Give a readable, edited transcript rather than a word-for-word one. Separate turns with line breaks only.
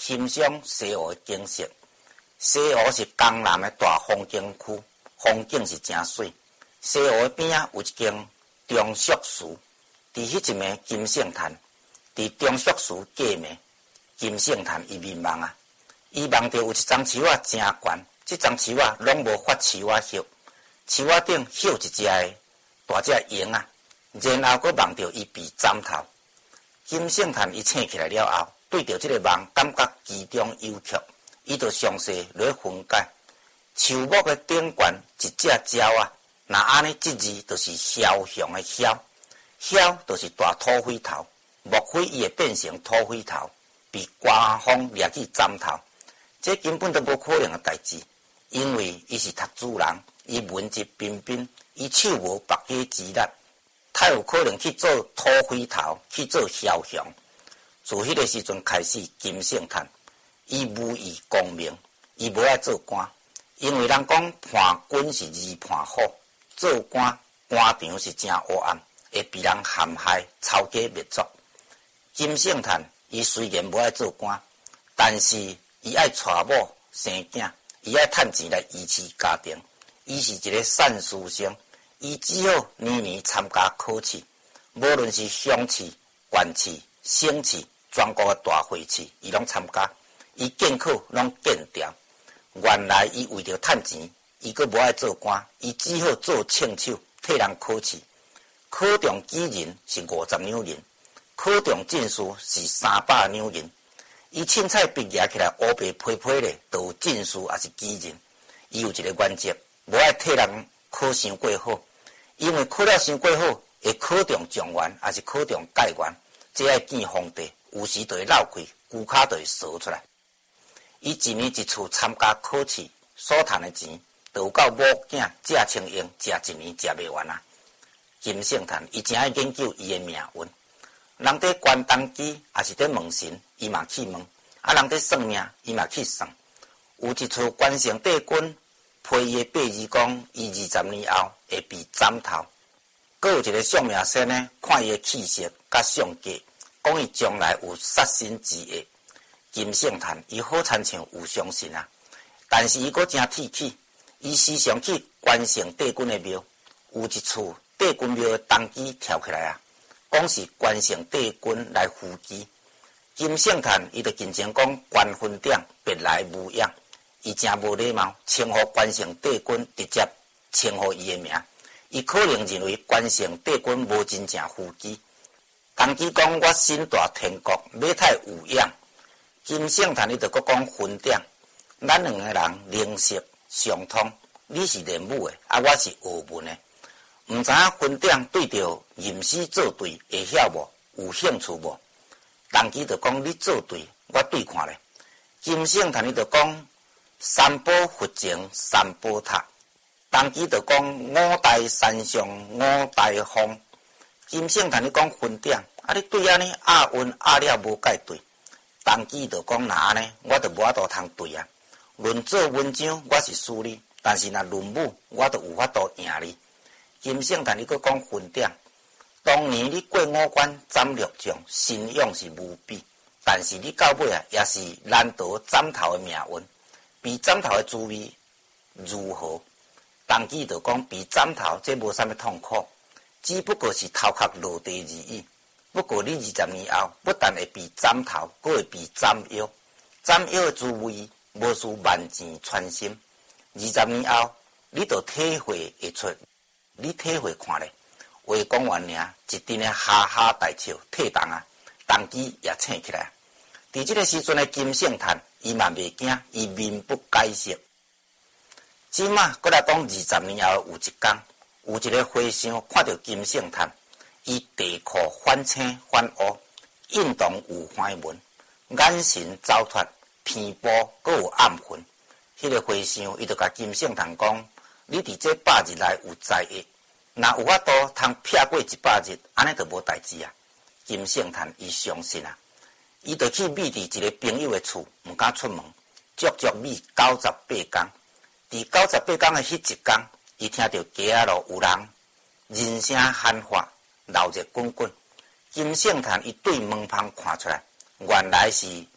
欣赏西湖的景色。西湖是江南的大风景区，风景是真水。西湖的边仔有一间中硕寺，伫迄一暝金圣叹，伫中硕寺过暝，金圣叹伊迷茫啊，伊梦到有一丛树仔真悬，即丛树仔拢无发树仔叶，树仔顶绣一只的大只鹰啊，然后佫梦到伊被斩头。金圣叹伊醒起来了后，对着即个梦感觉其中有趣，伊就详细来分解。树木的顶悬一只鸟啊，那安尼即字就是枭雄的枭，枭就是大土匪头，莫非伊会变成土匪头，被官方掠去斩头？这根本都无可能的代志，因为伊是读书人，伊文质彬彬，伊手无百家之力。太有可能去做土匪头，去做枭雄。自迄个时阵开始，金圣叹伊武艺光明，伊无爱做官，因为人讲判官是二判好，做官场是真黑暗，会被人陷害、抄家灭族。金圣叹伊虽然无爱做官，但是伊爱娶某生囝，伊爱趁钱来维持家庭。伊是一个善书生。伊只好年年参加考试，无论是乡试、县试、省试，全国的大会试，伊拢参加。伊见考拢见调。原来伊为着趁钱，伊阁无爱做官，伊只好做称手替人考试。考中举人是50两银，考中进士是300两银。伊凊彩毕业起来，乌白皮皮咧，都有进士也是举人。伊有一个原则，无爱替人考伤过好。因为考了伤过好，会考中状元，还是考中解元，这爱见皇帝，有时就会闹开，骨骹就会烧出来。伊一年一次参加考试，所赚的钱，就有够某囝食清用，食一年食袂完啊！金圣叹伊真爱研究伊的命运，人伫观当机，还是伫问神，伊嘛去问；啊，人伫算命，伊嘛去算。有一次关圣帝君批伊的八字讲，伊20年后会被斩头。阁有一个相命先呢，看伊的气色甲相格，讲伊将来有杀身之厄。金圣叹伊好亲像有相信啊，但是伊阁真铁气，伊时常去关圣帝君的庙。有一次，帝君庙的当机跳起来啊，讲是关圣帝君来扶乩。金圣叹伊就紧前讲关分长别来无恙。伊真无礼貌，称呼关圣帝君直接称呼伊的名。伊可能认为关圣帝君无真正扶乩。当机讲我身大天国，马太有恙。金圣叹伊就佫讲分长，咱两个人灵识相通，你是练武的，啊我是学文的。毋知影分长对着吟诗作对会晓无？有兴趣无？当机就讲你作对，我对看咧。金圣叹伊就讲。三宝佛前三宝塔，当机就讲五代山上五代风。金圣叹你讲分点，啊你对安尼押韵押了无介对。当机就讲那安尼，我就无法度通对啊。论做文章我是输你，但是若论武我就有法度赢你。金圣叹你佫讲分点，当年你过5关斩六将，信用是无比，但是你到尾啊也是难得斩头的命运。被斩头的滋味如何？当机就讲被斩头，这无啥物痛苦，只不过是头壳落地而已。不过你20年后，不但会被斩头，还会被斩腰。斩腰的滋味，无输万钱穿心。20年后，你就体会会出，你体会看咧。话讲完尔，一阵的哈哈大笑，退档啊！当机也醒起来。伫这个时阵的金圣叹。伊嘛袂惊，伊面不改色。即马搁来讲20年后有一天，有一个和尚看到金圣叹，伊地裤翻青翻乌，运动有花纹，眼神走脱，偏波阁有暗魂。迄个和尚伊就甲金圣叹讲：你伫这100日内有灾厄，若有法度通撇过100日，安尼就无代志啊。金圣叹伊相信啊。伊就去觅伫一个朋友的厝，毋敢出门，足足觅98天。伫98天的迄一天，伊听到街仔路有人人声喊话，闹热滚滚。金圣叹伊对门旁看出来，原来是